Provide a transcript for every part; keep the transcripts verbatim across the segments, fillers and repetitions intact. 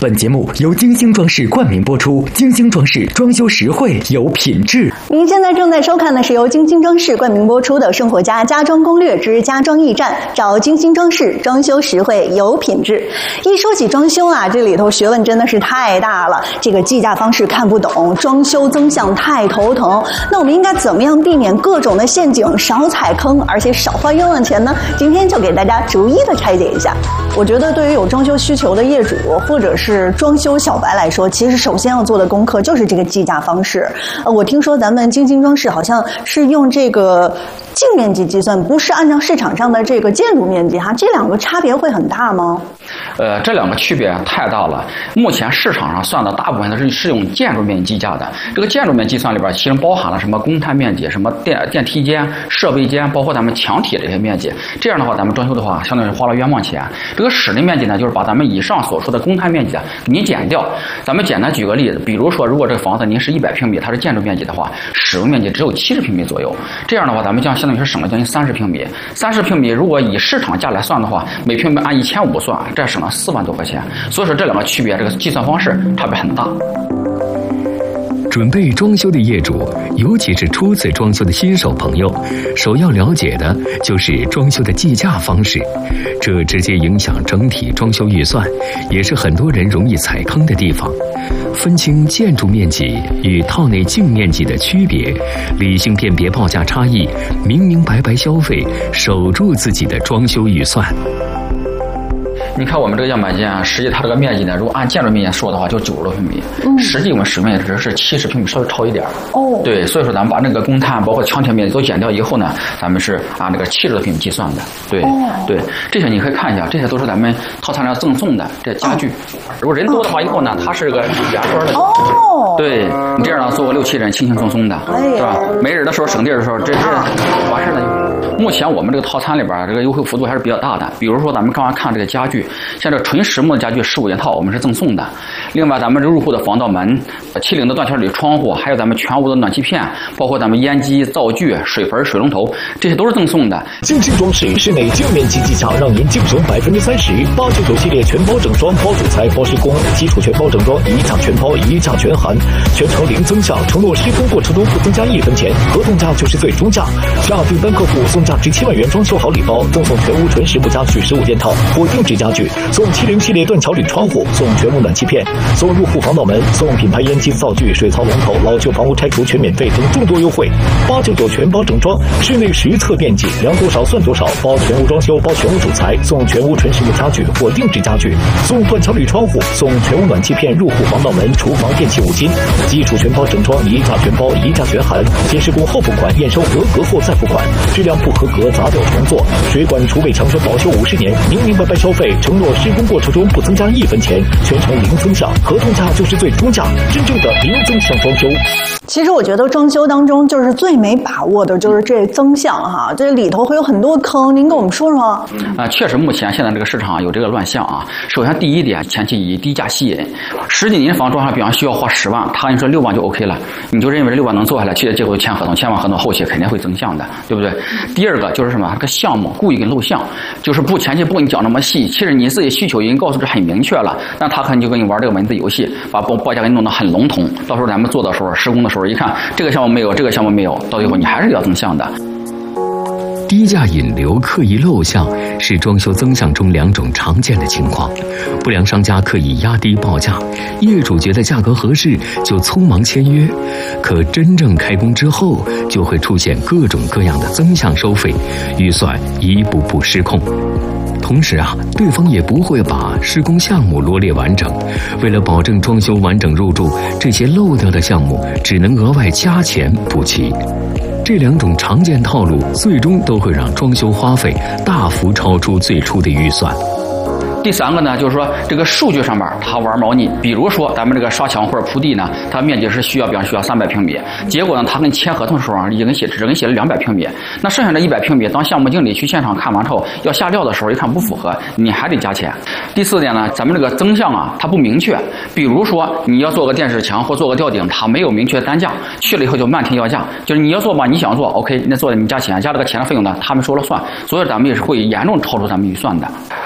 本节目由金星装饰冠名播出，金星装饰装修实惠有品质。 您现在正在收看的是由金星装饰冠名播出的《生活家家装攻略之家装驿站》，找金星装饰，装修实惠有品质。一说起装修啊，这里头学问真的是太大了，这个计价方式看不懂，装修增项太头疼。那我们应该怎么样避免各种的陷阱，少踩坑，而且少花冤枉钱呢？今天就给大家逐一的拆解一下。我觉得对于有装修需求的业主或者是装修小白来说，其实首先要做的功课就是这个计价方式。呃，我听说咱们金星装饰好像是用这个净面积计算，不是按照市场上的这个建筑面积哈，这两个差别会很大吗？ 呃，这两个区别太大了。目前市场上算的大部分都是是用建筑面积计价的。这个建筑面积计算里边，其实包含了什么公摊面积、什么电电梯间、设备间，包括咱们墙体这些面积。这样的话，咱们装修的话，相当于花了冤枉钱。这个室内面积呢，就是把咱们以上所说的公摊面积你减掉。咱们简单举个例子，比如说，如果这个房子您是一百平米，它是建筑面积的话，使用面积只有七十平米左右。这样的话，咱们将相当于是省了将近三十平米。三十平米如果以市场价来算的话，每平米按一千五算，这省了四万多块钱。所以说这两个区别，这个计算方式差别很大。 准备装修的业主，尤其是初次装修的新手朋友，首要了解的就是装修的计价方式，这直接影响整体装修预算，也是很多人容易踩坑的地方。分清建筑面积与套内净面积的区别，理性辨别报价差异，明明白白消费，守住自己的装修预算。 你看我们这个样板间啊，实际它这个面积呢，如果按建筑面积说的话，就九十多平米。嗯，实际我们使用面积只是七十平米，稍微超一点。哦，对，所以说咱们把那个公摊包括墙体面积都减掉以后呢，咱们是按这个七十多平米计算的。对，哦、对，这些你可以看一下，这些都是咱们套餐上赠送的这家具。如果人多的话，以后呢，它是个两桌的。哦，对，你这样呢，坐个六七人，轻轻松松的，是吧？没人的时候省地儿的时候，这是完事了。目前我们这个套餐里边，这个优惠幅度还是比较大的。比如说，咱们刚刚看这个家具，像这纯实木的家具十五件套，我们是赠送的。另外，咱们这入户的防盗门、气冷的断桥铝窗户，还有咱们全屋的暖气片，包括咱们烟机、灶具、水盆、水龙头，这些都是赠送的。 金星装饰室内净面积计价，让您净省百分之三十。八九九系列全包整装，包主材、包施工，基础全包整装，一价全包，一价全含，全程零增项，承诺施工过程中不增加一分钱，合同价就是最终价。下订单客户送价值七万元装修好礼包，赠送全屋纯实木家具十五件套或定制家具，送七零系列断桥铝窗户，送全屋暖气片，送入户防盗门，送品牌烟机、灶具、水槽龙头，老旧房屋拆除全免费等众多优惠。八九九全包整装，室内实测面积，量多少算多少，包全屋装修，包全屋主材，送全屋纯实木家具或定制家具，送断桥铝窗户，送全屋暖气片、入户防盗门、厨房电器五金，基础全包整装，一价全包，一价全含，先施工后付款，验收合格后再付款，质量不合格砸掉重做，水管储备强身保修五十年，明明白白消费，承诺施工过程中不增加一分钱，全程零增项，合同价就是最终价，真正的零增项装修。 其实我觉得装修当中就是最没把握的就是这增项哈，这里头会有很多坑，您跟我们说说。啊、 呃，确实目前现在这个市场有这个乱象啊。首先第一点，前期以低价吸引，实际您房装上比方需要花十万，他跟你说六万就 OK 了，你就认为这六万能做下来，其实结果签合同，签完合同后期肯定会增项的，对不对？第二个就是什么，这个项目故意给你露项，就是不前期不给你讲那么细，其实你自己需求已经告诉这很明确了，但他可能就跟你玩这个文字游戏，把报报价给你弄得很笼统，到时候咱们做的时候，施工的时候一看这个项目没有，这个项目没有，到最后你还是要增项的。 低价引流、刻意漏项是装修增项中两种常见的情况。不良商家刻意压低报价，业主觉得价格合适就匆忙签约，可真正开工之后就会出现各种各样的增项收费，预算一步步失控。同时啊，对方也不会把施工项目罗列完整，为了保证装修完整入住，这些漏掉的项目只能额外加钱补齐。这两种常见套路最终都会让装修花费大幅超出最初的预算。 第三个呢，就是说这个数据上面它玩猫腻，比如说咱们这个刷墙或者铺地呢，它面积是需要，比方需要三百平米，结果呢，他跟签合同的时候啊，已经写只跟写了两百平米，那剩下的一百平米，当项目经理去现场看完之后要下料的时候，一看不符合，你还得加钱。第四点呢，咱们这个增项啊，它不明确，比如说你要做个电视墙或做个吊顶，它没有明确单价，去了以后就漫天要价，就是你要做吧，你想做 OK， 那做的你加钱，加这个钱的费用呢，他们说了算，所以咱们也是会严重超出咱们预算的。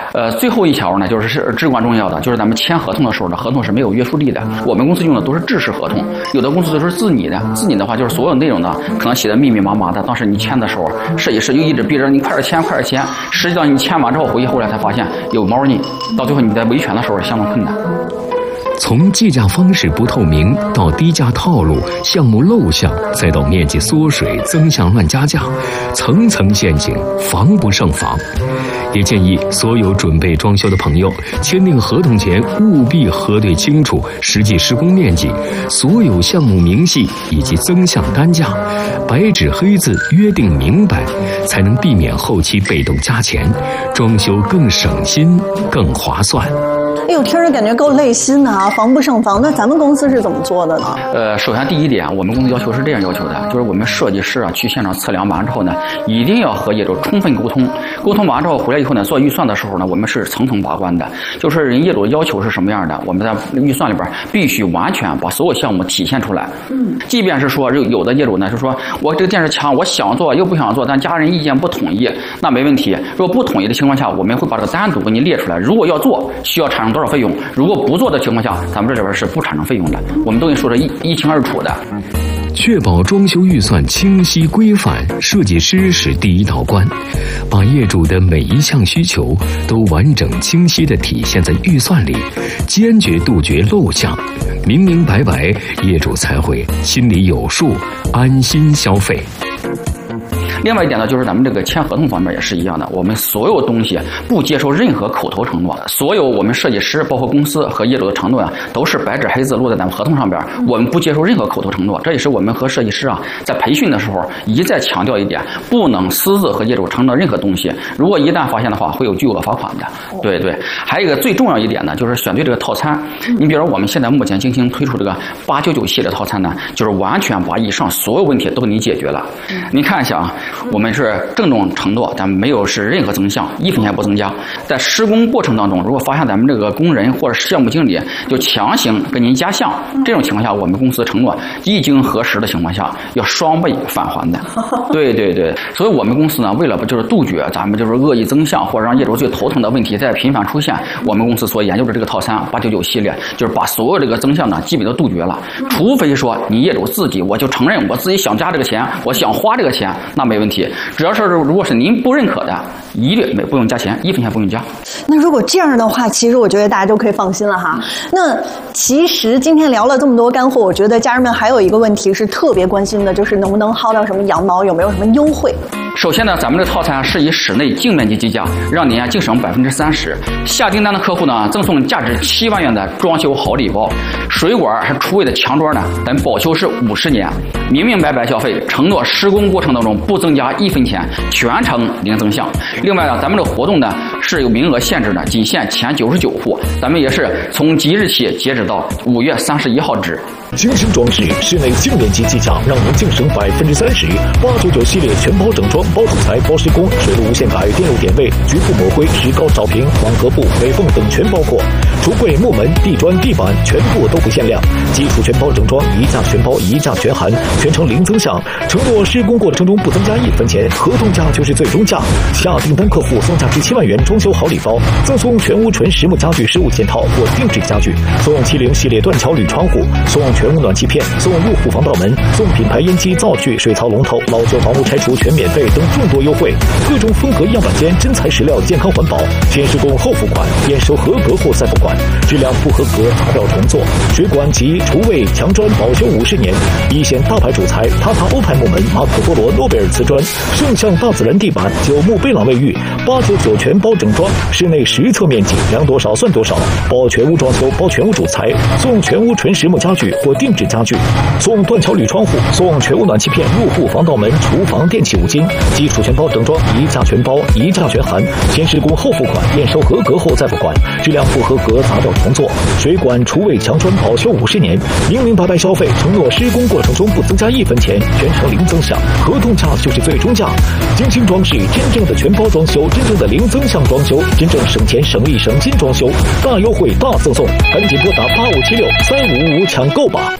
呃，最后一条呢，就是是至关重要的，就是咱们签合同的时候呢，合同是没有约束力的。我们公司用的都是制式合同，有的公司都是自拟的。自拟的话，就是所有内容呢，可能写的密密麻麻的，当时你签的时候，设计师就一直逼着你快点签，快点签。实际上你签完之后回去后来才发现有猫腻，到最后你在维权的时候相当困难。 从计价方式不透明到低价套路、项目漏项，再到面积缩水、增项乱加价，层层陷阱，防不胜防。也建议所有准备装修的朋友，签订合同前务必核对清楚实际施工面积、所有项目明细以及增项单价，白纸黑字约定明白，才能避免后期被动加钱，装修更省心、更划算。 哎呦，听着感觉够累心的啊，防不胜防。那咱们公司是怎么做的呢？ 呃，首先第一点，我们公司要求是这样要求的，就是我们设计师啊去现场测量完之后呢，一定要和业主充分沟通。沟通完之后回来以后呢，做预算的时候呢，我们是层层把关的，就是人业主的要求是什么样的，我们在预算里边必须完全把所有项目体现出来。嗯，即便是说有有的业主呢，就说我这个电视墙我想做又不想做，但家人意见不统一，那没问题。如果不统一的情况下，我们会把这个单独给你列出来。如果要做，需要产生多少费用？如果不做的情况下，咱们这里边是不产生费用的，我们都跟你说的一一清二楚的。 确保装修预算清晰规范，设计师是第一道关，把业主的每一项需求都完整清晰地体现在预算里，坚决杜绝漏项，明明白白，业主才会心里有数，安心消费。 另外一点呢，就是咱们这个签合同方面也是一样的，我们所有东西不接受任何口头承诺，所有我们设计师包括公司和业主的承诺啊，都是白纸黑字落在咱们合同上边，我们不接受任何口头承诺。这也是我们和设计师啊在培训的时候一再强调一点，不能私自和业主承诺任何东西，如果一旦发现的话，会有巨额罚款的。对对，还有一个最重要一点呢，就是选对这个套餐。你比如说我们现在目前精心推出这个八九九系列套餐呢，就是完全把以上所有问题都给你解决了。你看一下啊，我们是郑重承诺，咱们没有是任何增项，一分钱不增加。在施工过程当中，如果发现咱们这个工人或者项目经理就强行跟您加项，这种情况下，我们公司承诺一经核实的情况下，要双倍返还的。对对对，所以我们公司呢，为了就是杜绝咱们就是恶意增项或者让业主最头疼的问题再频繁出现，我们公司所研究的这个套餐八九九系列，就是把所有这个增项呢基本都杜绝了。除非说你业主自己，我就承认我自己想加这个钱，我想花这个钱，那没问题。只要是如果是您不认可的，一律没不用加钱，一分钱不用加。 那如果这样的话，其实我觉得大家都可以放心了哈。那其实今天聊了这么多干货，我觉得家人们还有一个问题是特别关心的，就是能不能薅到什么羊毛，有没有什么优惠？ 首先呢，咱们这套餐是以室内净面积计价，让您啊净省百分之三十。下订单的客户呢，赠送价值七万元的装修好礼包，水管还厨卫的墙桌呢，咱保修是五十年，明明白白消费，承诺施工过程当中不增加一分钱，全程零增项。另外呢，咱们这个活动呢是有名额限制的，仅限前九十九户，咱们也是从即日起截止到五月三十一号止。 精心装饰，室内净面积计价，让您净省百分之三十。八九九系列全包整装，包主材、包施工，水路无限改，电路点位，局部抹灰，石膏照平，网格布、美缝等全包括。橱柜、木门、地砖、地板全部都不限量。基础全包整装，一价全包，一价全含，全程零增项。承诺施工过程中不增加一分钱，合同价就是最终价。下订单客户送价值七万元装修好礼包，赠送全屋纯实木家具十五件套或定制家具，送七零系列断桥铝窗户，送全屋暖气片，送入户防盗门，送品牌烟机、灶具、水槽龙头，老旧房屋拆除全免费等众多优惠。各种风格样板间，真材实料，健康环保，先施工后付款，验收合格后再付款，质量不合格砸掉重做。水管及厨卫、墙砖保修五十年，一线大牌主材塔塔欧派木门、马可波罗诺贝尔瓷砖，圣象大自然地板，九牧贝朗卫浴，八九九全包整装，室内实测面积量多少算多少，包全屋装修，包全屋主材，送全屋纯实木家具或定制家具，送断桥铝窗户，送全屋暖气片、入户防盗门、厨房电器五金，基础全包整装，一价全包，一价全含，先施工后付款，验收合格后再付款，质量不合格砸掉重做。水管、厨卫、墙砖保修五十年，明明白白消费，承诺施工过程中不增加一分钱，全程零增项，合同价就是最终价。精心装饰，真正的全包装修，真正的零增项装修，真正省钱省力省心装修，大优惠大赠送，赶紧拨打八五七六三五五五抢购吧。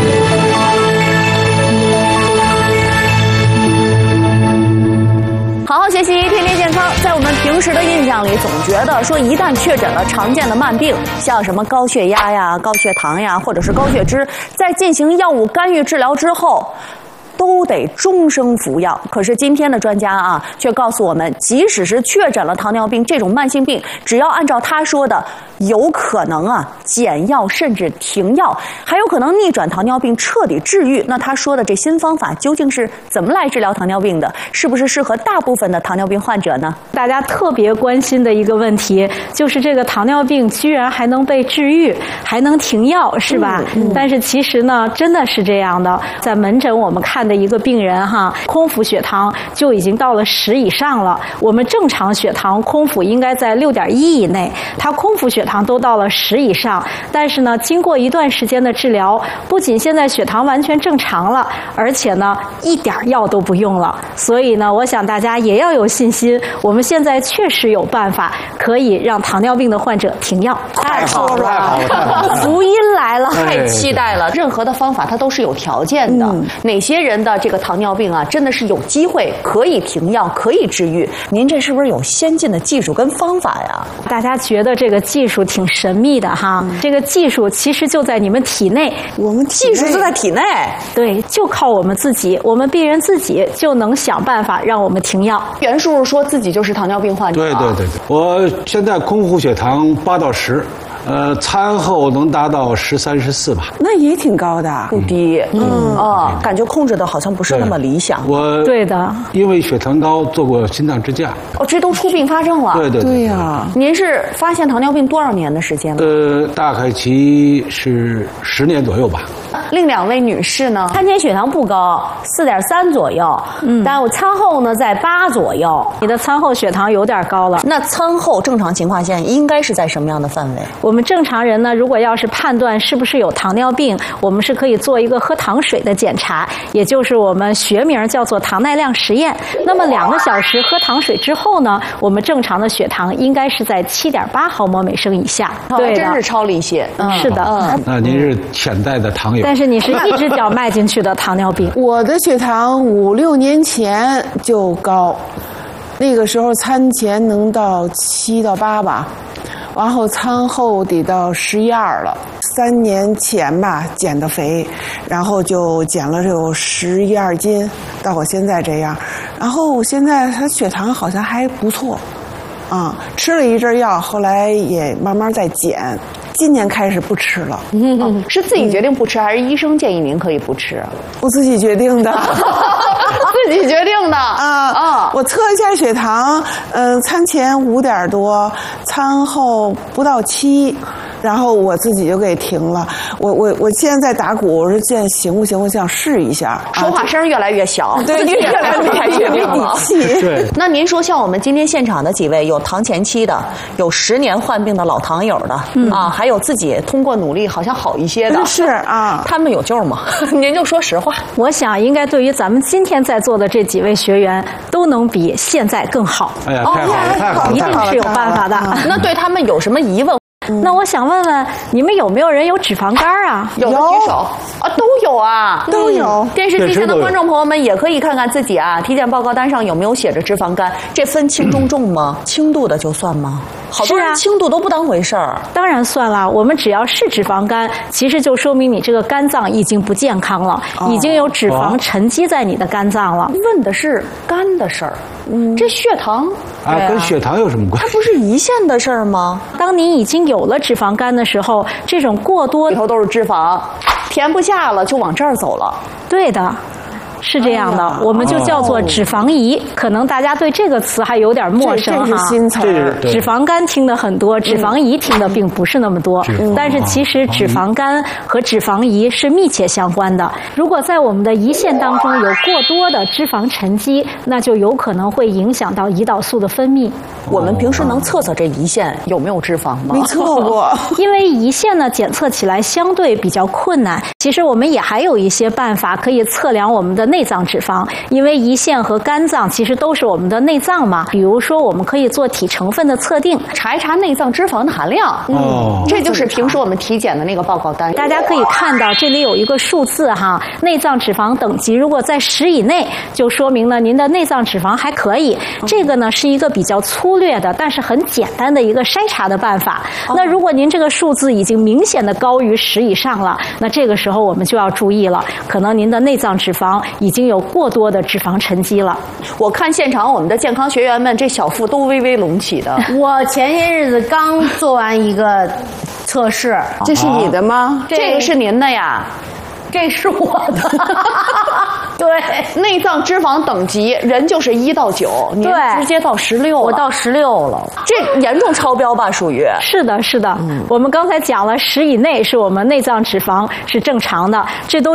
好时的印象里，总觉得说一旦确诊了常见的慢病，像什么高血压呀、高血糖呀，或者是高血脂，在进行药物干预治疗之后，都得终生服药。可是今天的专家啊，却告诉我们，即使是确诊了糖尿病这种慢性病，只要按照他说的，有可能啊减药甚至停药，还有可能逆转糖尿病彻底治愈。那他说的这新方法究竟是怎么来治疗糖尿病的？是不是适合大部分的糖尿病患者呢？ 大家特别关心的一个问题就是这个糖尿病居然还能被治愈，还能停药，是吧？嗯嗯、但是其实呢，真的是这样的。在门诊我们看的一个病人哈，空腹血糖就已经到了十以上了。我们正常血糖空腹应该在六点一以内，他空腹血糖都到了十以上。但是呢，经过一段时间的治疗，不仅现在血糖完全正常了，而且呢，一点药都不用了。所以呢，我想大家也要有信心，我们现在确实有办法可以让糖尿病的患者停药。 太好了，福音来了，太期待了。任何的方法它都是有条件的，嗯、哪些人的这个糖尿病啊，真的是有机会可以停药，可以治愈？您这是不是有先进的技术跟方法呀？ 大家觉得这个技术挺神秘的哈，嗯、这个技术其实就在你们体内。 我们技术就在体内， 对，就靠我们自己，我们病人自己就能想办法让我们停药。 袁叔叔说自己就是糖尿病患者， 对对对对，我现在空腹血糖八到十。呃，餐后能达到十三十四吧， 那也挺高的， 不低。嗯哦，感觉控制的好像不是那么理想。 我对的， 因为血糖高做过心脏支架。 哦，这都出并发症了。 对对对呀、啊。 您是发现糖尿病多少年的时间了？ 呃，大概其是十年左右吧。 另两位女士呢？ 餐前血糖不高，四点三左右，嗯，但我餐后呢在八左右。 你的餐后血糖有点高了。 那餐后正常情况下应该是在什么样的范围？ 我们正常人呢，如果要是判断是不是有糖尿病，我们是可以做一个喝糖水的检查，也就是我们学名叫做糖耐量实验。那么两个小时喝糖水之后呢，我们正常的血糖应该是在七点八毫摩每升以下。 对，真是超了一些。 嗯，是的。 嗯，那您是潜在的糖友。 但是你是一只脚迈进去的糖尿病。 我的血糖五六年前就高，那个时候餐前能到七到八吧。然后餐后得到十一二了，三年前吧减的肥，然后就减了有十一二斤，到我现在这样。然后我现在他血糖好像还不错，啊、嗯，吃了一阵药，后来也慢慢在减。今年开始不吃了， 嗯，是自己决定不吃，还是医生建议您可以不吃？ 我自己决定的。 自己决定的啊啊！ 我测一下血糖，嗯、呃，餐前五点多，餐后不到七，然后我自己就给停了。我我我现在在打鼓，我说现在行不行？我想试一下。 说话声越来越小， 对，越来越没底气。 对。 那您说，像我们今天现场的几位，有糖前期的，有十年患病的老糖友的，嗯、啊，还有自己通过努力好像好一些的， 是啊， 他们有救吗？您就说实话。 我想应该对于咱们今天在座的这几位学员，都能比现在更好。 哎呀，太好了，太好了， 一定是有办法的。 那对他们有什么疑问？ 嗯、那我想问问你们有没有人有脂肪肝啊？ 有的举手啊，都有啊， 都有。 嗯、电视机前的观众朋友们也可以看看自己啊，体检报告单上有没有写着脂肪肝？这分轻中重吗？嗯、轻度的就算吗？好多人轻度都不当回事儿、啊。 当然算了，我们只要是脂肪肝，其实就说明你这个肝脏已经不健康了，哦、已经有脂肪沉积在你的肝脏了。 问的是肝的事儿，嗯，这血糖啊，跟血糖有什么关系？ 它不是胰腺的事儿吗？ 当你已经有了脂肪肝的时候，这种过多里头都是脂肪，填不下了就往这儿走了。 对的。是这样的，我们就叫做脂肪胰。可能大家对这个词还有点陌生哈。 这是新词儿。 脂肪肝听的很多，脂肪胰听的并不是那么多。但是其实脂肪肝和脂肪胰是密切相关的。如果在我们的胰腺当中有过多的脂肪沉积，那就有可能会影响到胰岛素的分泌。 我们平时能测测这胰腺有没有脂肪吗？ 没测过， 因为胰腺呢检测起来相对比较困难。其实我们也还有一些办法可以测量我们的内脏脂肪，因为胰腺和肝脏其实都是我们的内脏嘛。比如说，我们可以做体成分的测定， 查一查内脏脂肪的含量。 哦， 这就是平时我们体检的那个报告单。 大家可以看到这里有一个数字哈，内脏脂肪等级如果在十以内，就说明了您的内脏脂肪还可以。这个呢是一个比较粗略的，但是很简单的一个筛查的办法。那如果您这个数字已经明显的高于十以上了，那这个时候我们就要注意了，可能您的内脏脂肪已经有过多的脂肪沉积了。 我看现场我们的健康学员们这小腹都微微隆起的。 我前些日子刚做完一个测试， 这是你的吗？ 这个是您的呀。 这是我的， 对，内脏脂肪等级人就是一到九，您直接到十六， 我到十六了， 这严重超标吧？属于是的，是的。嗯、我们刚才讲了十以内是我们内脏脂肪是正常的，这都。